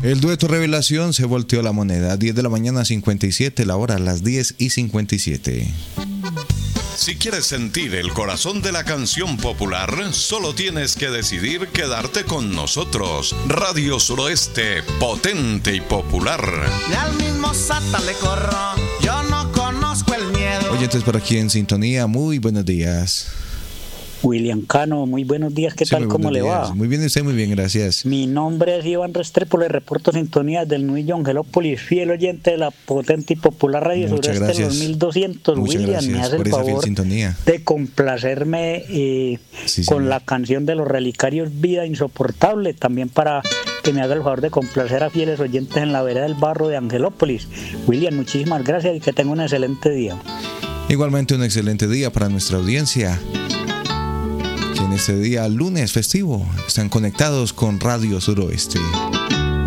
El dueto Revelación se volteó la moneda. 10 de la mañana 57, la hora las 10:57. Si quieres sentir el corazón de la canción popular, solo tienes que decidir quedarte con nosotros. Radio Suroeste, potente y popular. Y al mismo Sata le corro, yo no conozco el miedo. Oyentes por aquí en sintonía, muy buenos días. William Cano, muy buenos días, ¿qué tal? ¿Cómo le va? Muy bien, usted, muy bien, gracias. Mi nombre es Iván Restrepo, le reporto sintonía del Nuillo Angelópolis, fiel oyente de la potente y popular Radio Sureste 2200. Muchas William, me hace el favor de complacerme con la canción de Los Relicarios, Vida Insoportable, también para que me haga el favor de complacer a fieles oyentes en la vereda del barrio de Angelópolis. William, muchísimas gracias y que tenga un excelente día. Igualmente un excelente día para nuestra audiencia, que en este día lunes festivo están conectados con Radio Suroeste.